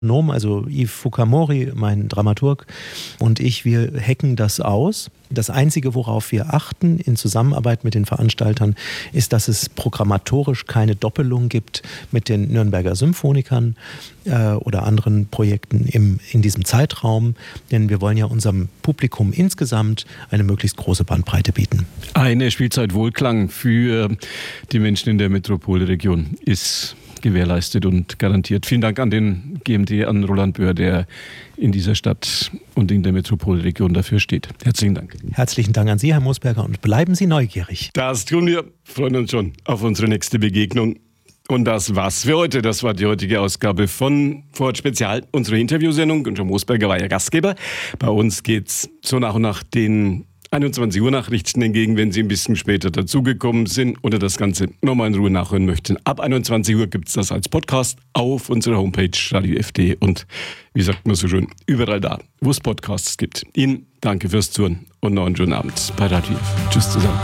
Also Yves Fukamori, mein Dramaturg, und ich, wir hacken das aus. Das Einzige, worauf wir achten in Zusammenarbeit mit den Veranstaltern, ist, dass es programmatorisch keine Doppelung gibt mit den Nürnberger Symphonikern oder anderen Projekten in diesem Zeitraum. Denn wir wollen ja unserem Publikum insgesamt eine möglichst große Bandbreite bieten. Eine Spielzeit Wohlklang für die Menschen in der Metropolregion ist gewährleistet und garantiert. Vielen Dank an den GMD, an Roland Böhr, der in dieser Stadt und in der Metropolregion dafür steht. Herzlichen Dank. Herzlichen Dank an Sie, Herr Moosberger, und bleiben Sie neugierig. Das tun wir. Freuen uns schon auf unsere nächste Begegnung. Und das war's für heute. Das war die heutige Ausgabe von Vorort Spezial, unsere Interviewsendung. Und John Moosberger war ja Gastgeber. Bei uns geht's so nach und nach den 21 Uhr Nachrichten entgegen, wenn Sie ein bisschen später dazugekommen sind oder das Ganze nochmal in Ruhe nachhören möchten. Ab 21 Uhr gibt es das als Podcast auf unserer Homepage Radio FD und wie sagt man so schön, überall da, wo es Podcasts gibt. Ihnen danke fürs Zuhören und noch einen schönen Abend bei Radio. Tschüss zusammen.